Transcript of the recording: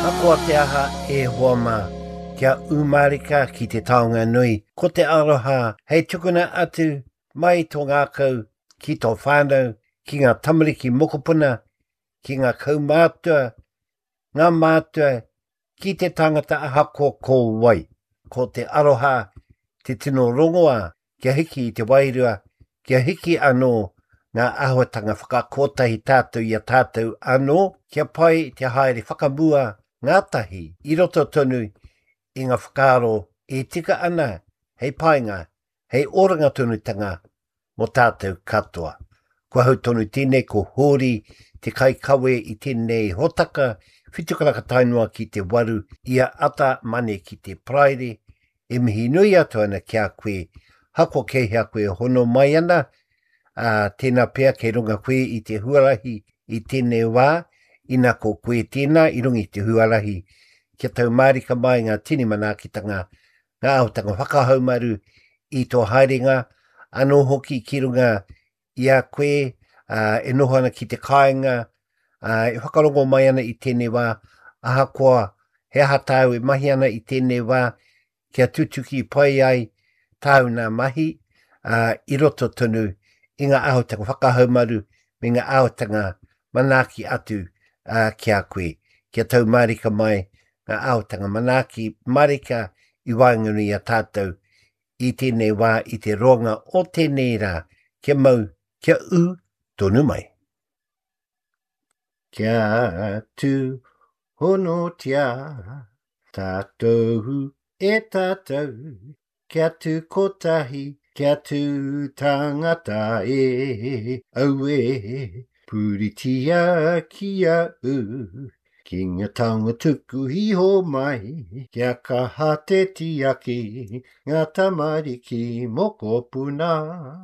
Ako te aha e huama kia umarika ki te taonga nui. Ko te aroha, hei tukuna atu mai tō ngākau ki tō whānau, ki ngā tamariki mokopuna, ki ngā kaumātua, ngā mātua, ki te tangata ahako ko wai. Ko te aroha, te tino rongoa, kia hiki i te wairua, kia hiki anō ngā āhuatanga whakakotahi tātou i a tātou anō, kia pai te haere whakamua ngā tahi i roto tonu i ngā whakaaro e tika ana hei painga, hei oranga tonutanga mo tātou katoa. Kua hau tonu tēnei ko hori te kai kawe i tēnei hotaka, whitukaraka tainua ki te waru, ia ata mane ki te praere, e mihi nui atu ana kia koe, hako kei hea koe hono mai ana, tēnā pēr kei runga koe i te huarahi i tēnei wā, ina ko koe tēnā i rungi te huarahi, kia tau marika mai ngā tini manakitanga, ngā aotanga whakahaumaru i tō haerenga, anō hoki ki runga i a koe, e noho ana ki te kāinga, e whakarongo mai ana i tēnei wā, aha koa, he aha tāu e mahi ana i tēnei wā, kia tutuki pai ai, tāu nā mahi, i roto tonu, i ngā aotanga whakahaumaru, me ngā aotanga manaki atu kia koe. Kia tau marika mai, ngā aotanga manaki marika i waingunu i a tātou, i tēnei wā, i te ronga o tēnei rā, kia mau, kia u, tonu mai. Kia tu hono tia, tātou e tātou, kia tu kotahi, kia tu tangata e, au e, puritia kia u, ki ngā taunga tuku hiho mai, kia kaha te tiaki, ngā tamariki moko puna.